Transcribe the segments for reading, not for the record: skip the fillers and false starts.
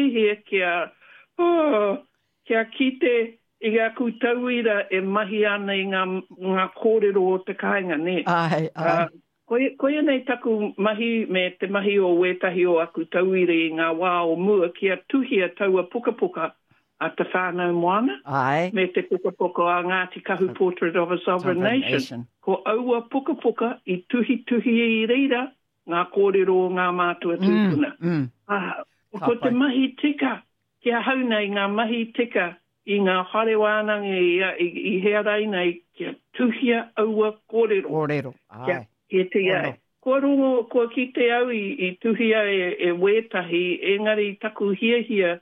he kia kite i ngā kutauira e mahi ana i ngā kōrero o te kāinga, ne? Ai. Koia nei taku mahi me te mahi o wētahi o aku tauira i ngā wā o mua kia tuhia taua pukapuka a te whānau moana. Ai. Me te pukapuka a Ngāti Kahu Portrait of a Sovereign Nation. Ko aua pukapuka i tuhi i reira ngā kōrero o ngā mātua tūpuna. Ko te mahi tika, kia hauna i ngā mahi tika i ngā whare wānanga i hea reina i kia tuhia aua kōrero. Kōrero, ai. E te ai. Kua rongo, kua ki te au i tuhia e wētahi, engari taku hia,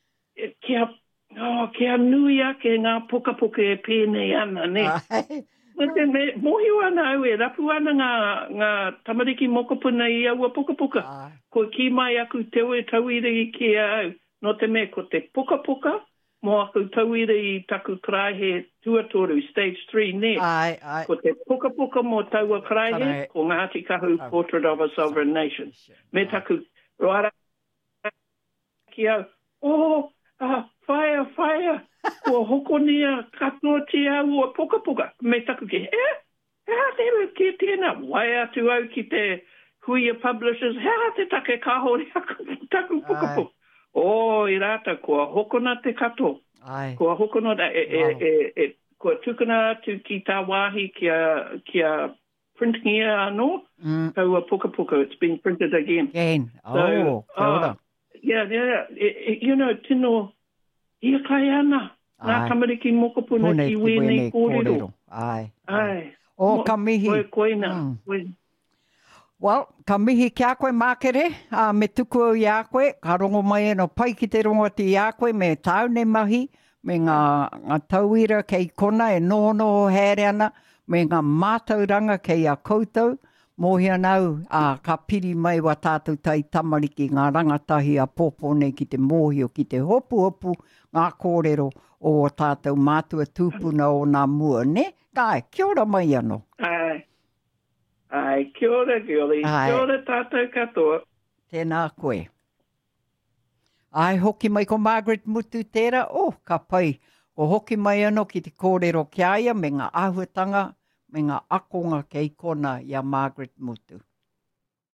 kia nui ake ngā pukapuka e pēnei ana, ne? Mohi wana au e rapu ana ngā tamariki mokopuna i aua pukapuka. Ko ki mai aku te oe tauira i kia au. No te me, ko te pukapuka, mo aku tauira i taku kraihe tuatoru, stage 3, ne? Ai. Ko te pukapuka mo taua kraihe, ko Ngāti Kahu Portrait of a Sovereign Nation. Me taku roara ki au, whaia, kua hokonia katoa te au o pukapuka. Me taku ki, tewe ki tēnā, wai atu au ki te Huia Publishers, te take kahori aku taku pukapuka. I rata, kua hokona te kato. Ai. Kua hokona, kua tukuna atu ki tā wāhi kia printing ia anō, kaua pukapuka, it's been printed again. Kia ora. Yeah, you know, tino, ia kai ana, ngā tamariki mokopuna ki wēnei kōrero. Ai. Ka mihi. Koina. Well, ka mihi ki a koe mākere, me tuku au i a koe, ka rongo mai no pai ki te rongo ti i a koe, me tāune mahi, me ngā tauira kei kona e nono here ana, me ngā mātauranga kei a koutou, mohi anau ka piri mai wa tātou tai tamariki ngā rangatahi a pōpone ki te mōhio, ki te hopu ngā kōrero o tātou mātua tūpuna o ngā mua, ne? Kai, kia ora mai anō. Ai, kia ora, Gioli. Kia ora tātou katoa. Tēnā koe. Ai, hoki mai ko Margaret Mutu tērā. Ka pai. Ko hoki mai anō ki te kōrero ki aia me ngā āhuatanga, me ngā akonga kei kona ia Margaret Mutu.